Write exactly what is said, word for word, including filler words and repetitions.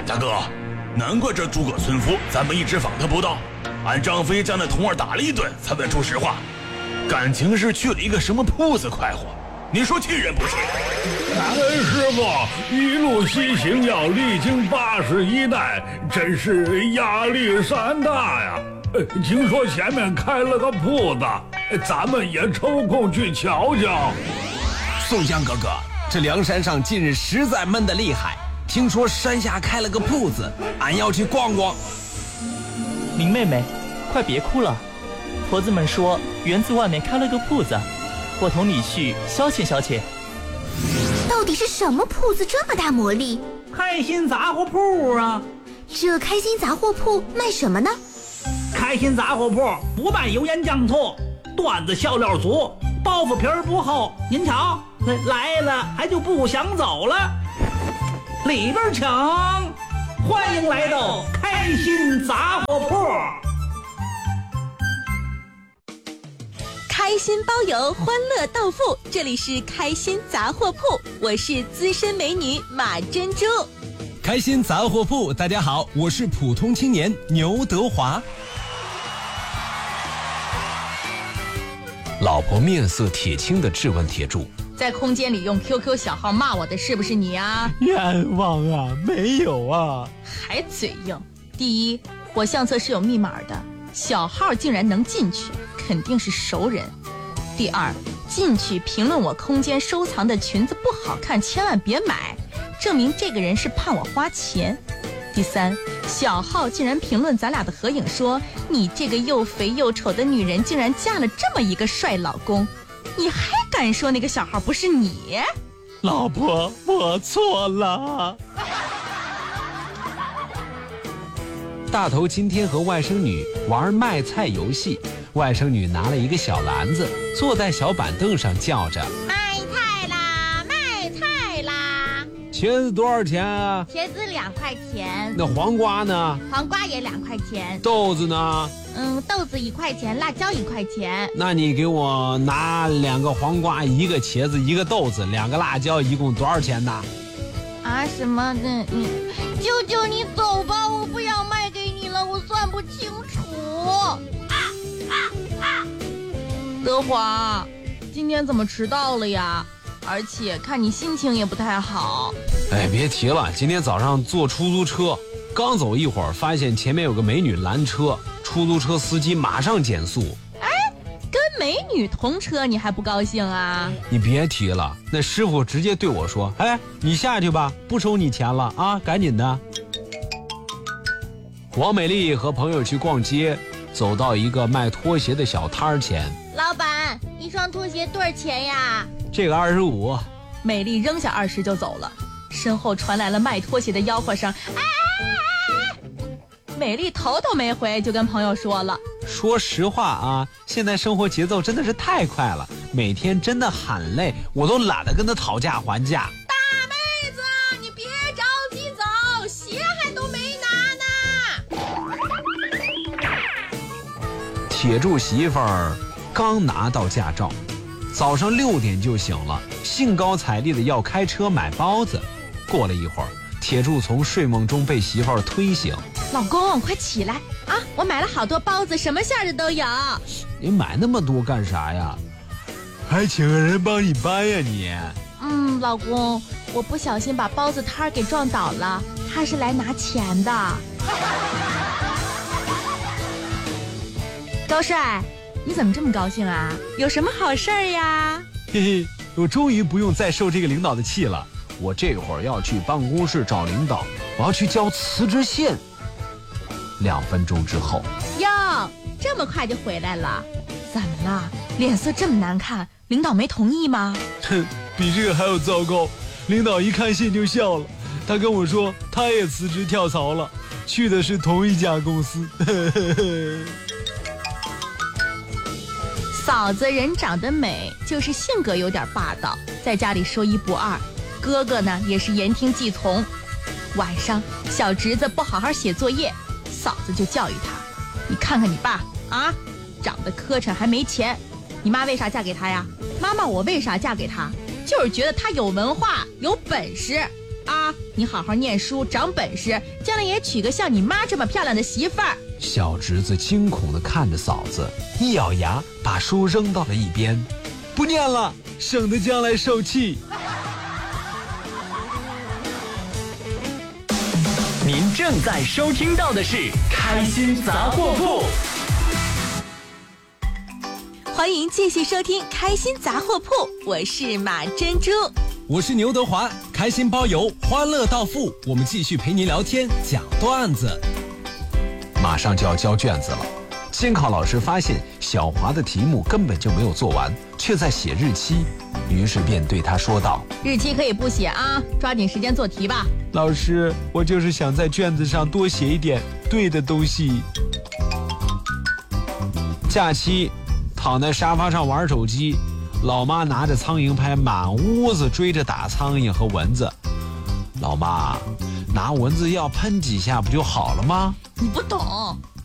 大哥，难怪这诸葛村夫咱们一直访他不到，俺张飞将那童儿打了一顿才问出实话，感情是去了一个什么铺子快活，你说气人不气？ 感恩师傅一路西行要历经八十一代，真是压力山大呀。呃，听说前面开了个铺子，咱们也抽空去瞧瞧。 宋江哥哥，这梁山上近日实在闷得厉害，听说山下开了个铺子，俺要去逛逛。 林妹妹，快别哭了，婆子们说园子外面开了个铺子，我同你去消遣消遣。 到底是什么铺子这么大魔力？ 开心杂货铺啊！ 这开心杂货铺卖什么呢？ 开心杂货铺不卖油盐酱醋，段子笑料足，包袱皮儿不厚。您瞧，来了还就不想走了。里边请，欢迎来到开心杂货铺。 开心包邮，欢乐到付，这里是开心杂货铺，我是资深美女马珍珠。 开心杂货铺，大家好，我是普通青年牛德华。老婆面色铁青地质问铁柱： 在空间里用 Q Q 小号骂我的是不是你啊？ 冤枉啊，没有啊。 还嘴硬。第一，我相册是有密码的，小号竟然能进去，肯定是熟人。第二，进去评论我空间收藏的裙子不好看，千万别买，证明这个人是盼我花钱。第三，小号竟然评论咱俩的合影说，你这个又肥又丑的女人竟然嫁了这么一个帅老公，你还敢说那个小号不是你？ 老婆，我错了。 大头今天和外甥女玩卖菜游戏，外甥女拿了一个小篮子，坐在小板凳上叫着： 卖菜啦，卖菜啦！ 茄子多少钱啊？ 茄子两块钱。 那黄瓜呢？ 黄瓜也两块钱。 豆子呢？ 嗯，豆子一块钱，辣椒一块钱。 那你给我拿两个黄瓜，一个茄子，一个豆子，两个辣椒，一共多少钱呢？ 啊，什么的？嗯，舅舅你走吧，我不想卖给你了，我算不清楚。啊啊啊、德华，今天怎么迟到了呀？而且看你心情也不太好。 哎，别提了，今天早上坐出租车，刚走一会儿，发现前面有个美女拦车，出租车司机马上减速。 哎，跟美女同车你还不高兴啊？ 你别提了，那师傅直接对我说：“哎，你下去吧，不收你钱了啊，赶紧的。”王美丽和朋友去逛街，走到一个卖拖鞋的小摊儿前。 老板，一双拖鞋多少钱呀？ 这个二十五。 美丽扔下二十就走了，身后传来了卖拖鞋的吆喝声。哎哎哎哎！美丽头都没回就跟朋友说了： 说实话啊，现在生活节奏真的是太快了，每天真的很累，我都懒得跟他讨价还价。 大妹子，你别着急走，鞋还都没拿呢。 铁柱媳妇儿刚拿到驾照，早上六点就醒了，兴高采烈的要开车买包子。过了一会儿，铁柱从睡梦中被媳妇儿推醒： 老公，快起来啊！我买了好多包子，什么馅儿的都有。 你买那么多干啥呀？还请个人帮你搬呀你？ 嗯，老公，我不小心把包子摊儿给撞倒了，他是来拿钱的。高帅，你怎么这么高兴啊？有什么好事儿呀？ 嘿嘿，我终于不用再受这个领导的气了。我这会儿要去办公室找领导，我要去交辞职信。两分钟之后， 哟，这么快就回来了？怎么了？脸色这么难看，领导没同意吗？ 哼，比这个还要糟糕。领导一看信就笑了，他跟我说他也辞职跳槽了，去的是同一家公司。 嫂子人长得美，就是性格有点霸道，在家里说一不二。哥哥呢也是言听计从。晚上小侄子不好好写作业，嫂子就教育他：你看看你爸啊，长得磕碜还没钱，你妈为啥嫁给他呀？妈妈，我为啥嫁给他？就是觉得他有文化有本事。 啊，你好好念书，长本事，将来也娶个像你妈这么漂亮的媳妇儿。 小侄子惊恐地看着嫂子，一咬牙把书扔到了一边，不念了，省得将来受气。 您正在收听到的是《开心杂货铺》。 欢迎继续收听《开心杂货铺》，我是马珍珠， 我是牛德华，开心包邮，欢乐到付，我们继续陪您聊天讲段子。 马上就要交卷子了，监考老师发现小华的题目根本就没有做完，却在写日期，于是便对他说道： 日期可以不写啊，抓紧时间做题吧。 老师，我就是想在卷子上多写一点对的东西。假期躺在沙发上玩手机，老妈拿着苍蝇拍满屋子追着打苍蝇和蚊子。老妈，拿蚊子药喷几下不就好了吗？ 你不懂，